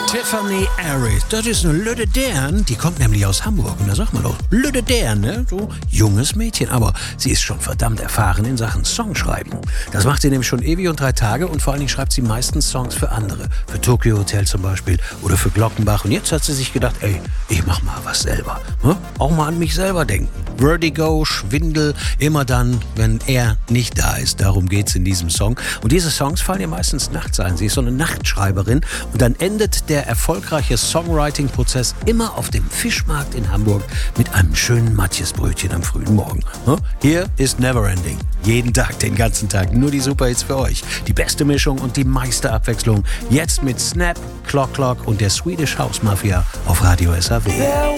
Tiffany Harris, das ist eine Lüde Dern, die kommt nämlich aus Hamburg. Und da sagt man doch, Lüde Dern, ne? So junges Mädchen. Aber sie ist schon verdammt erfahren in Sachen Songschreiben. Das macht sie nämlich schon ewig und 3 Tage. Und vor allen Dingen schreibt sie meistens Songs für andere. Für Tokyo Hotel zum Beispiel oder für Glockenbach. Und jetzt hat sie sich gedacht, ey, ich mach mal was selber. Ne? Auch mal an mich selber denken. Vertigo, Schwindel, immer dann, wenn er nicht da ist. Darum geht's in diesem Song. Und diese Songs fallen ihr meistens nachts ein. Sie ist so eine Nachtschreiberin. Und dann endet der erfolgreiche Songwriting-Prozess immer auf dem Fischmarkt in Hamburg mit einem schönen Matjesbrötchen am frühen Morgen. Hier ist Neverending. Jeden Tag, den ganzen Tag. Nur die Superhits für euch. Die beste Mischung und die meiste Abwechslung. Jetzt mit Snap, Clock Clock und der Swedish House Mafia auf Radio SAW.